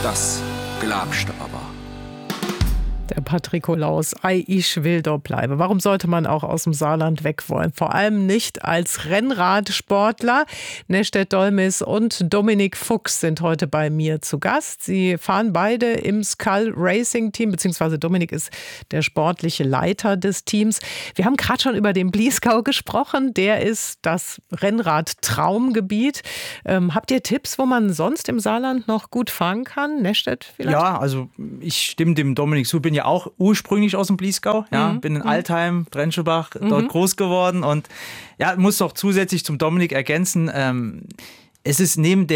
das glaubst du aber. Der Patrick Olaus, ich will dort bleiben. Warum sollte man auch aus dem Saarland weg wollen? Vor allem nicht als Rennradsportler. Nestet Dolmis und Dominik Fuchs sind heute bei mir zu Gast. Sie fahren beide im Skull Racing Team, beziehungsweise Dominik ist der sportliche Leiter des Teams. Wir haben gerade schon über den Bliesgau gesprochen. Der ist das Rennrad-Traumgebiet. Habt ihr Tipps, wo man sonst im Saarland noch gut fahren kann? Nestet vielleicht? Ja, also ich stimme dem Dominik zu. Bin ja auch ursprünglich aus dem Bliesgau. Ja, bin in Altheim, Drenschebach, dort groß geworden. Und ja, muss doch zusätzlich zum Dominik ergänzen, es ist neben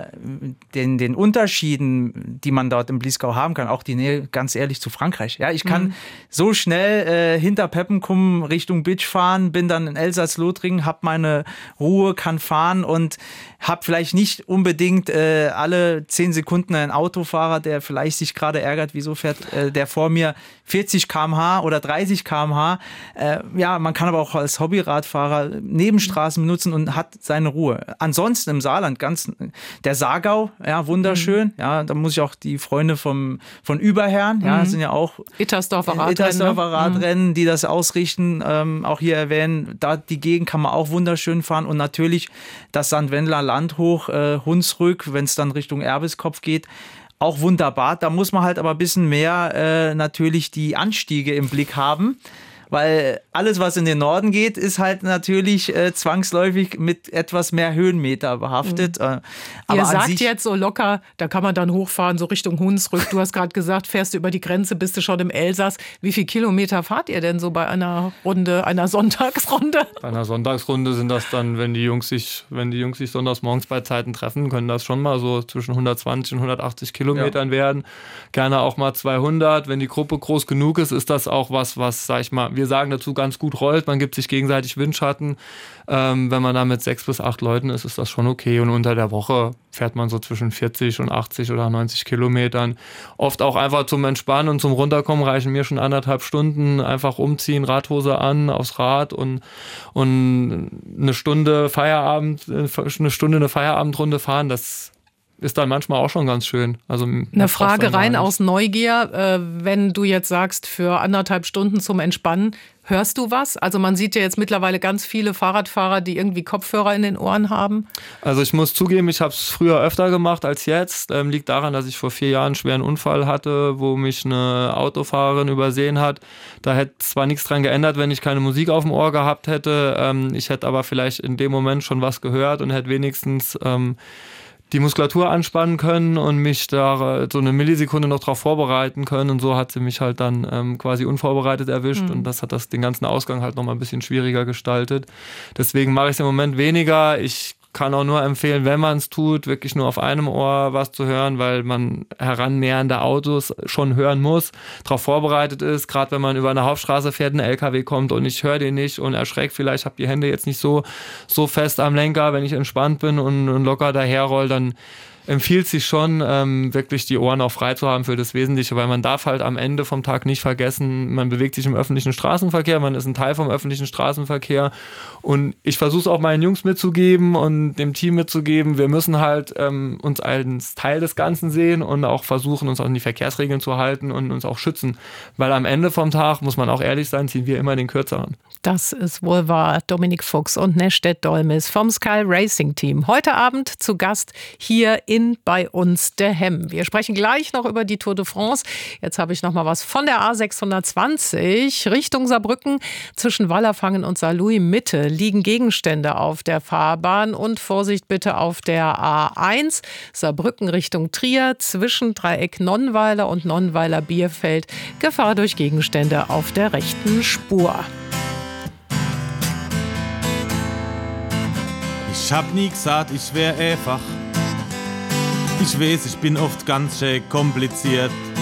den Unterschieden, die man dort im Bliesgau haben kann, auch die Nähe, ganz ehrlich, zu Frankreich. Ja, ich kann so schnell hinter Peppenkum Richtung Bitsch fahren, bin dann in Elsass-Lothringen, habe meine Ruhe, kann fahren und habe vielleicht nicht unbedingt alle 10 Sekunden einen Autofahrer, der vielleicht sich gerade ärgert, wieso fährt der vor mir 40 km/h oder 30 km/h. Ja, man kann aber auch als Hobbyradfahrer Nebenstraßen benutzen und hat seine Ruhe. Ansonsten im Saarland der Saargau, ja, wunderschön. Ja, da muss ich auch die Freunde von Überherrn, ja, das sind ja auch Ittersdorfer Radrennen, die das ausrichten, auch hier erwähnen. Da die Gegend kann man auch wunderschön fahren und natürlich das St. Wendler Land hoch, Hunsrück, wenn es dann Richtung Erbiskopf geht. Auch wunderbar. Da muss man halt aber ein bisschen mehr natürlich die Anstiege im Blick haben. Weil alles, was in den Norden geht, ist halt natürlich zwangsläufig mit etwas mehr Höhenmeter behaftet. Aber ihr sagt jetzt so locker, da kann man dann hochfahren, so Richtung Hunsrück. Du hast gerade gesagt, fährst du über die Grenze, bist du schon im Elsass. Wie viele Kilometer fahrt ihr denn so bei einer Runde, einer Sonntagsrunde? Bei einer Sonntagsrunde sind das dann, wenn die Jungs sich sonntags morgens bei Zeiten treffen, können das schon mal so zwischen 120 und 180 Kilometern werden. Gerne auch mal 200. Wenn die Gruppe groß genug ist, ist das auch was, sag ich mal, wir sagen dazu, ganz gut rollt. Man gibt sich gegenseitig Windschatten. Wenn man da mit 6 bis 8 Leuten ist, ist das schon okay. Und unter der Woche fährt man so zwischen 40 und 80 oder 90 Kilometern. Oft auch einfach zum Entspannen und zum Runterkommen reichen mir schon 1,5 Stunden. Einfach umziehen, Radhose an, aufs Rad und eine Stunde eine Feierabendrunde fahren. Das ist dann manchmal auch schon ganz schön. Also eine Frage rein aus Neugier, wenn du jetzt sagst, für 1,5 Stunden zum Entspannen, hörst du was? Also man sieht ja jetzt mittlerweile ganz viele Fahrradfahrer, die irgendwie Kopfhörer in den Ohren haben. Also ich muss zugeben, ich habe es früher öfter gemacht als jetzt. Liegt daran, dass ich vor 4 Jahren einen schweren Unfall hatte, wo mich eine Autofahrerin übersehen hat. Da hätte zwar nichts dran geändert, wenn ich keine Musik auf dem Ohr gehabt hätte. Ich hätte aber vielleicht in dem Moment schon was gehört und hätte wenigstens die Muskulatur anspannen können und mich da so eine Millisekunde noch drauf vorbereiten können. Und so hat sie mich halt dann quasi unvorbereitet erwischt. Und das hat den ganzen Ausgang halt nochmal ein bisschen schwieriger gestaltet. Deswegen mache ich es im Moment weniger. Ich kann auch nur empfehlen, wenn man es tut, wirklich nur auf einem Ohr was zu hören, weil man herannähernde Autos schon hören muss, darauf vorbereitet ist. Gerade wenn man über eine Hauptstraße fährt, ein LKW kommt und ich höre den nicht und erschreckt, vielleicht habe die Hände jetzt nicht so fest am Lenker, wenn ich entspannt bin und locker daherroll, dann empfiehlt sich schon, wirklich die Ohren auch frei zu haben für das Wesentliche, weil man darf halt am Ende vom Tag nicht vergessen, man bewegt sich im öffentlichen Straßenverkehr, man ist ein Teil vom öffentlichen Straßenverkehr und ich versuche es auch meinen Jungs mitzugeben und dem Team mitzugeben, wir müssen halt uns als Teil des Ganzen sehen und auch versuchen, uns an die Verkehrsregeln zu halten und uns auch schützen, weil am Ende vom Tag, muss man auch ehrlich sein, ziehen wir immer den Kürzeren. Das ist wohl wahr. Dominik Fuchs und Nestet Dolmis vom Skull Racing Team. Heute Abend zu Gast hier in bei uns der Hemm. Wir sprechen gleich noch über die Tour de France. Jetzt habe ich noch mal was von der A620 Richtung Saarbrücken. Zwischen Wallerfangen und Saarlouis Mitte liegen Gegenstände auf der Fahrbahn und Vorsicht bitte auf der A1 Saarbrücken Richtung Trier zwischen Dreieck Nonnweiler und Nonnweiler Bierfeld. Gefahr durch Gegenstände auf der rechten Spur. Ich hab nie gesagt, ich wär einfach. Ich weiß, ich bin oft ganz schön kompliziert.